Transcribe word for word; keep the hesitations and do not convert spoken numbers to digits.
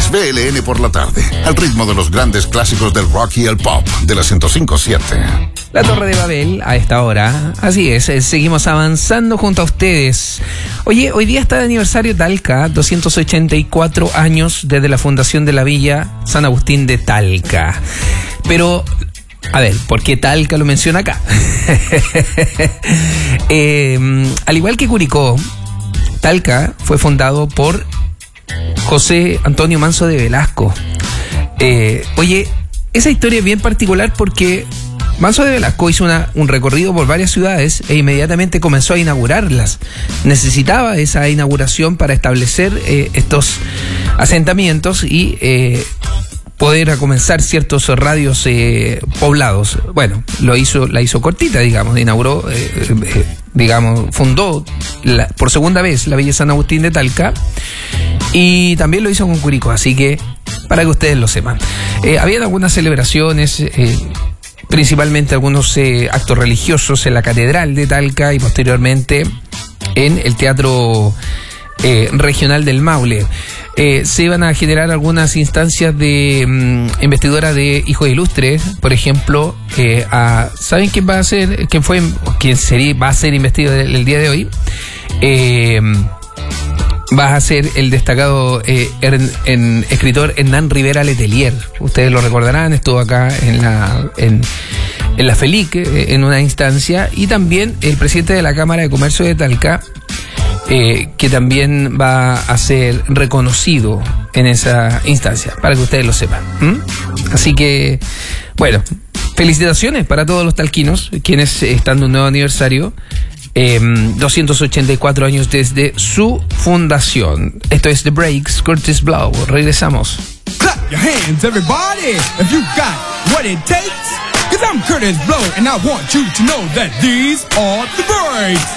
es B L N por la tarde, al ritmo de los grandes clásicos del rock y el pop de la ciento cinco punto siete. La Torre de Babel a esta hora. Así es, seguimos avanzando junto a ustedes. Oye, hoy día está de aniversario Talca, doscientos ochenta y cuatro años desde la fundación de la Villa San Agustín de Talca. Pero, a ver, ¿por qué Talca lo menciona acá? eh, al igual que Curicó, Talca fue fundado por José Antonio Manso de Velasco. Eh, oye, esa historia es bien particular porque Manso de Velasco hizo una, un recorrido por varias ciudades e inmediatamente comenzó a inaugurarlas. Necesitaba esa inauguración para establecer eh, estos asentamientos y eh, poder comenzar ciertos radios eh, poblados. Bueno, lo hizo, la hizo cortita, digamos, inauguró, eh, eh, digamos, fundó la, por segunda vez la Villa San Agustín de Talca y también lo hizo con Curicó, así que para que ustedes lo sepan. Eh, habían algunas celebraciones, eh, principalmente algunos eh, actos religiosos en la Catedral de Talca y posteriormente en el Teatro eh, Regional del Maule. Eh, se iban a generar algunas instancias de um, investidura de hijos ilustres, por ejemplo, eh, a, ¿saben quién va a ser, quién fue, quién sería, va a ser investido el, el día de hoy? Eh, va a ser el destacado eh, en, en, escritor Hernán Rivera Letelier. Ustedes lo recordarán, estuvo acá en la en, en la FELIC eh, en una instancia, y también el presidente de la Cámara de Comercio de Talca, eh, que también va a ser reconocido en esa instancia, para que ustedes lo sepan. ¿Mm? Así que, bueno, felicitaciones para todos los talquinos, quienes están de un nuevo aniversario. Eh, doscientos ochenta y cuatro años desde su fundación. Esto es The Breaks, Curtis Blow. Regresamos. Clap your hands, everybody, if you got what it takes. Cause I'm Curtis Blow, and I want you to know that these are the breaks.